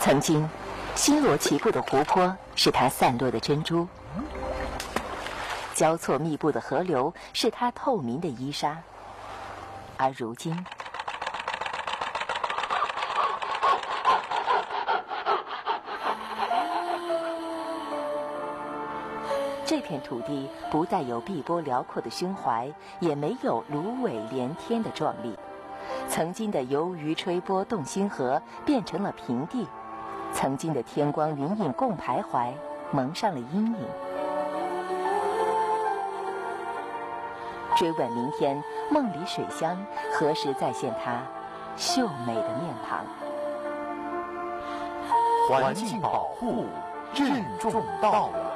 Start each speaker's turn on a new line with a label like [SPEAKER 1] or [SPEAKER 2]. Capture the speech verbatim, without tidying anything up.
[SPEAKER 1] 曾经，星罗棋布的湖泊是它散落的珍珠，交错密布的河流是它透明的衣纱，而如今，这片土地不再有碧波辽阔的胸怀，也没有芦苇连天的壮丽。曾经的游鱼吹波动心河变成了平地，曾经的天光云影共徘徊蒙上了阴影。追问明天，梦里水乡何时再现它秀美的面庞？
[SPEAKER 2] 环境保护，任重道远。